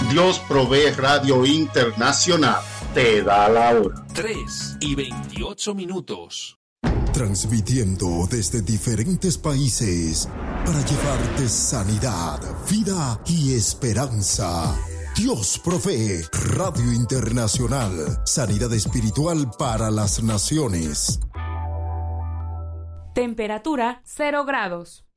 Dios Provee Radio Internacional te da la hora. 3:28. Transmitiendo desde diferentes países para llevarte sanidad, vida y esperanza. Dios Provee Radio Internacional. Sanidad espiritual para las naciones. Temperatura 0 grados.